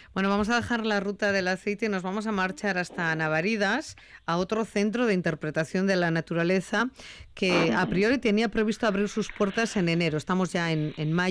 Bueno, vamos a dejar la ruta del aceite y nos vamos a marchar hasta Navaridas, a otro centro de interpretación de la naturaleza que a priori tenía previsto abrir sus puertas en enero. Estamos ya en mayo.